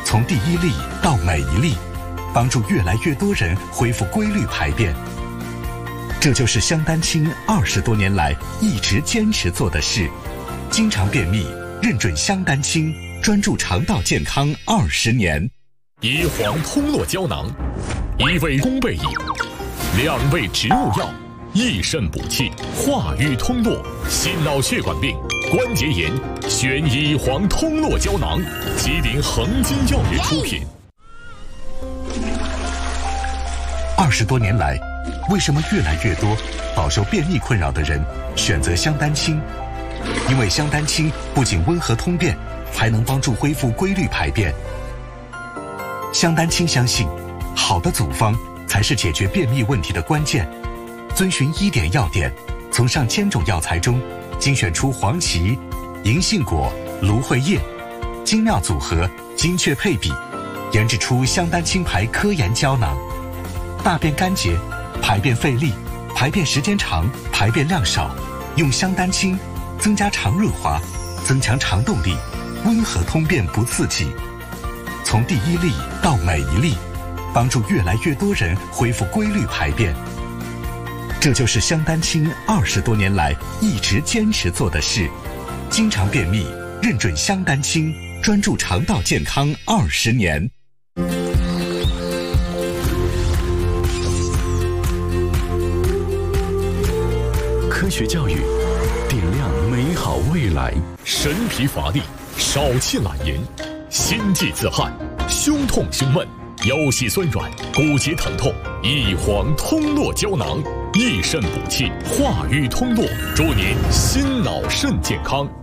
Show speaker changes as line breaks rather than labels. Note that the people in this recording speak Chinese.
从第一粒到每一粒，帮助越来越多人恢复规律排便。这就是香丹青20多年来一直坚持做的事。经常便秘，认准香丹青，专注肠道健康20年。
乙黄通络胶囊，1味宫贝饮，2味植物药，益肾补气，化瘀通络，心脑血管病、关节炎，选乙黄通络胶囊，吉林恒金药业出品。
20多年来，为什么越来越多饱受便秘困扰的人选择香丹青？因为香丹青不仅温和通便，还能帮助恢复规律排便。香丹青相信，好的组方才是解决便秘问题的关键。遵循1点要点，从上千种药材中精选出黄芪、银杏果、芦荟叶，精妙组合，精确配比，研制出香丹青牌科研胶囊。大便干结、排便费力、排便时间长、排便量少，用香丹青增加肠润滑，增强肠动力，温和通便不刺激。从第一粒到每一粒，帮助越来越多人恢复规律排便。这就是香丹青20多年来一直坚持做的事。经常便秘，认准香丹青，专注肠道健康20年。
科学教育，点亮美好未来。
神疲乏力，少气懒言，心悸自汗，胸痛胸闷，腰膝酸软，骨节疼痛，乙黄通络胶囊，益肾补气，化瘀通络，祝您心脑肾健康。